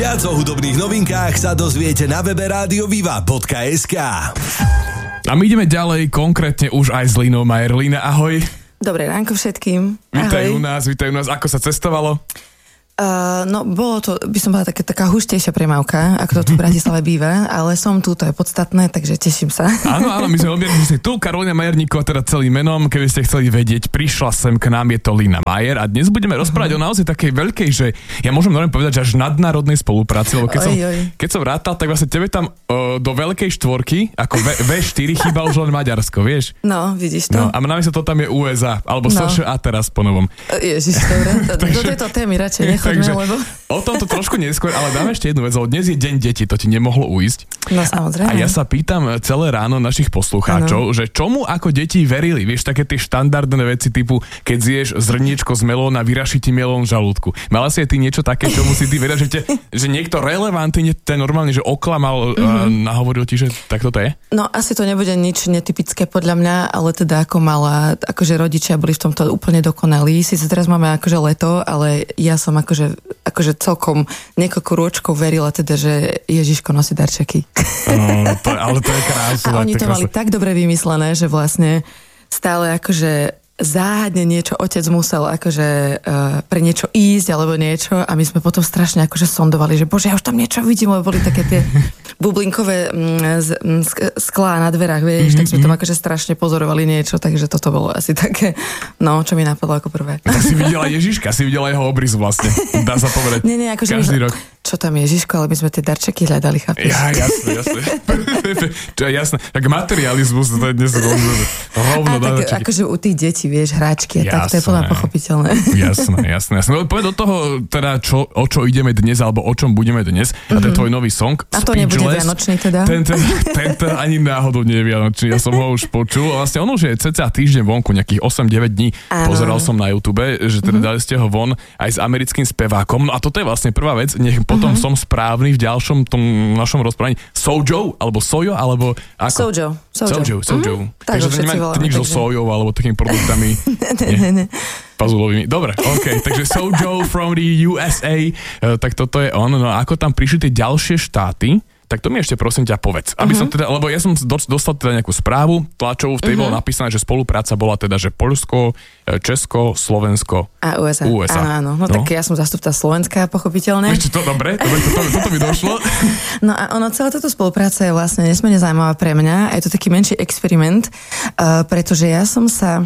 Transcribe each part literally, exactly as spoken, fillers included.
Viac o hudobných novinkách sa dozviete na webe rádio viva bodka es ká. A my ideme ďalej, konkrétne už aj s Linou Majer. Lina, ahoj. Dobré ránko všetkým. Vítaj Ahoj. u nás, vítaj u nás. Ako sa cestovalo? Uh, no, bolo to, by som bola taká, taká hustejšia premávka, ako to tu v Bratislave býva, ale som tu, to je podstatné, takže teším sa. Áno, áno, my sme odmietli, že ste tu, Karolina Majerníková, teda celým menom, keby ste chceli vedieť, prišla sem k nám, je to Lina Majer a dnes budeme rozprávať uh-huh. o naozaj takej veľkej, že ja môžem normálne povedať, že až nadnárodnej spolupráci, lebo keď, oj, som, oj. keď som rátal, tak vlastne tebe tam uh, do veľkej štvorky, ako vé štyri chýba už len Maďarsko, vieš? No, vidíš to? No, a namiesto to tam je ú es á, alebo No. es š á teraz po novom. Ježiš, dobre, do, do tejto témy radšej nechoďme, takže, lebo... O tomto trošku neskôr, ale dáme ešte jednu vec, lebo dnes je deň detí, to ti nemohlo ujsť. No samozrejme. A ja sa pýtam celé ráno našich poslucháčov, ano. že čomu ako deti verili, vieš, také tie štandardné veci typu, keď zješ zrniečko z melóna, vyraší ti melón v žalúdku. Mala si aj ty niečo také, čomu si ty veria, že, te, že niekto relevantný, ten normálne, že oklamal mm-hmm. a nahovoril ti, že takto to je? No asi to nebude nič netypické podľa mňa, ale teda ako mala, akože rodičia boli v tomto úplne dokonalí. Sice teraz máme akože leto, ale ja som akože, akože celkom niekoľko rôčkov verila teda, že Ježiško nosí darčeky. No, to, ale to je krásne. A oni to mali tak dobre vymyslené, že vlastne stále akože záhadne niečo otec musel akože uh, pre niečo ísť alebo niečo a my sme potom strašne akože sondovali, že bože, ja už tam niečo vidím, lebo boli také tie bublinkové mm, z, mm, sklá na dverách, vieš, mm-hmm. tak sme tam akože strašne pozorovali niečo, takže toto bolo asi také, no, čo mi napadlo ako prvé. Tak si videla Ježiška, si videla jeho obrys vlastne, dá sa povedať. Nie, nie, akože každý my, rok. Čo tam Ježiško, ale my sme tie darčeky hľadali, chápeš? Ja, jasné, jasné. Čo je jasné, tak materializmus to je dnes rovno dá. Tak akože u tých detí, vieš, hráčky, a tak to je podľa pochopiteľné. Jasné, jasné, jasné. No, povedz do toho, teda, čo, o čo ideme dnes, alebo o čom budeme dnes. Mm-hmm. A to je tvoj nový song. A to nebude vianočný teda? Ten, ten, ten, ten ani náhodou nie je vianočný, ja som ho už počul. Vlastne on už je cca týždeň vonku, nejakých osem deväť dní. Áno. Pozeral som na YouTube, že teda mm-hmm. dali ste ho von aj s americkým spevákom. No a toto je vlastne prvá vec, nech potom mm-hmm. som správny v ďalšom tom našom rozprávaní. Sojo, alebo sojo, alebo ako? Sojo. Sojo, sojo. sojo. Mm-hmm. Takže to nemá nič so sojou, alebo takými produktami. ne, ne, ne. Pazulovými. Dobre, ok. Takže Sojo from the ú es á, uh, tak toto je on. No a ako tam prišli tie ďalšie štáty, tak to mi ešte prosím ťa povedz. Aby uh-huh. som teda, lebo ja som dostal teda nejakú správu tlačovú, v tej uh-huh. bolo napísané, že spolupráca bola teda, že Poľsko, Česko, Slovensko a ú es á. ú es á. Áno, áno. No, no tak ja som zástupca Slovenska, pochopiteľne. Ešte to dobre, dobre toto, toto mi došlo. No a ono, celá táto spolupráca je vlastne nesmierne zaujímavá pre mňa. Je to taký menší experiment, uh, pretože ja som sa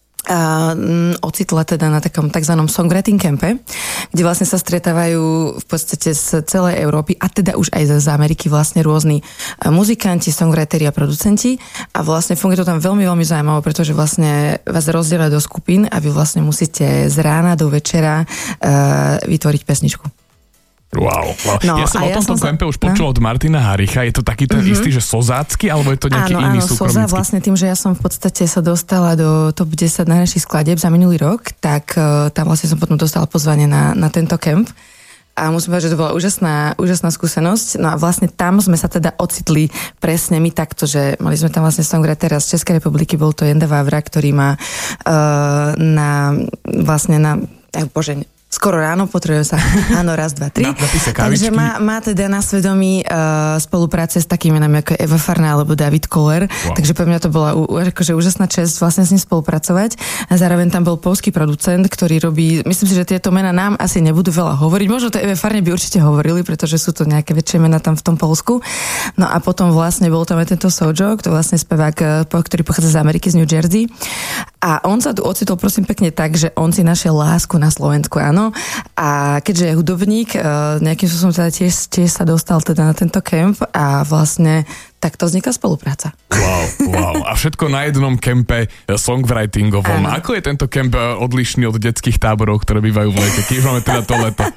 a ocitla teda na takom takzvanom songwriting campe, kde vlastne sa stretávajú v podstate z celej Európy a teda už aj z Ameriky vlastne rôzni muzikanti, songwriteri a producenti a vlastne funguje to tam veľmi, veľmi zaujímavé, pretože vlastne vás rozdelia do skupín a vy vlastne musíte z rána do večera uh, vytvoriť pesničku. Wow, wow. No, ja som o ja tomto som kempe sa... už počul no? od Martina Haricha. Je to taký ten mm-hmm. istý, že sozácky, alebo je to nejaký áno, iný áno, súkromnícky? Soza vlastne tým, že ja som v podstate sa dostala do top desať najlepších skladieb za minulý rok, tak uh, tam vlastne som potom dostala pozvanie na, na tento kemp. A musím povedať, že to bola úžasná, úžasná skúsenosť. No a vlastne tam sme sa teda ocitli presne my takto, že mali sme tam vlastne songwritera z Českej republiky, bol to Jenda Vávra, ktorý má uh, na vlastne na, eh, bože, skoro ráno, potrebujem sa, áno, raz, dva, tri. Takže má, má teda na svedomí uh, spolupráce s takými menami ako Eva Farná alebo David Koller. Wow. Takže pre mňa to bola u, akože úžasná česť vlastne s ním spolupracovať. A zároveň tam bol poľský producent, ktorý robí, myslím si, že tieto mená nám asi nebudú veľa hovoriť. Možno to Eve Farne by určite hovorili, pretože sú to nejaké väčšie mená tam v tom Poľsku. No a potom vlastne bol tam aj tento Sojo, to vlastne spevák, ktorý pochádza z Ameriky, z New Jersey. A on sa tu ocitol, prosím pekne, tak, že on si našiel lásku na Slovensku, áno. A keďže je hudobník, nejakým spôsobom teda tiež, tiež sa dostal teda na tento kemp a vlastne takto vzniká spolupráca. Wow, wow. A všetko na jednom kempe songwritingovom. Áno. Ako je tento kemp odlišný od detských táborov, ktoré bývajú v lete? Keď máme teda to leto?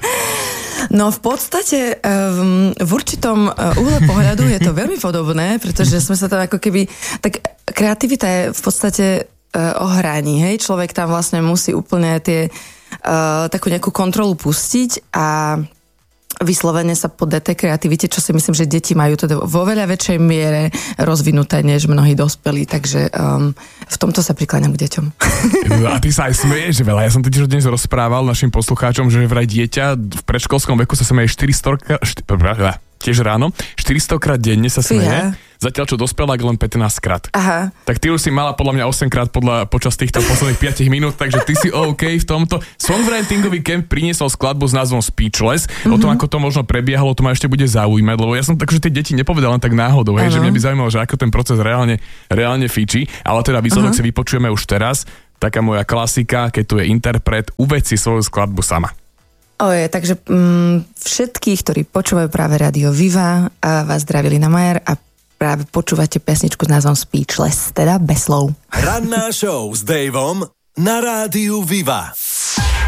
No v podstate um, v určitom uhle pohľadu je to veľmi podobné, pretože sme sa tam ako keby... Tak kreativita je v podstate uh, o hraní, hej? Človek tam vlastne musí úplne tie uh, takú nejakú kontrolu pustiť a vyslovene sa podať tej kreativite, čo si myslím, že deti majú teda vo veľa väčšej miere rozvinuté, než mnohí dospelí, takže um, v tomto sa prikláňam k deťom. A ty sa aj smeješ veľa. Ja som totiž dnes rozprával našim poslucháčom, že vraj dieťa v predškolskom veku sa smeje štyristo krát, tiež ráno, štyristo krát denne sa smeje, zatiaľ čo dospelák len pätnásť krát. Aha. Tak ty už si mala podľa mňa osem krát podľa, počas týchto posledných päť minút, takže ty si OK v tomto. Songwritingový camp priniesol skladbu s názvom Speechless. Mm-hmm. O tom, ako to možno prebiehalo, to ma ešte bude zaujímať, lebo ja som tak, že tie deti nepovedal len tak náhodou, hej, že mňa by zaujímalo, že ako ten proces reálne, reálne fičí, ale teda výsledok uh-huh. si vypočujeme už teraz. Taká moja klasika, keď tu je interpret, uveď si svoju skladbu sama. Oje, takže mm, všetkých, ktorí počúvajú práve Rádio Viva, a vás zdraví Lina Majer a práve počúvate pesničku s názvom Speechless, teda bez slov. Ranná show s Davom na Rádiu Viva.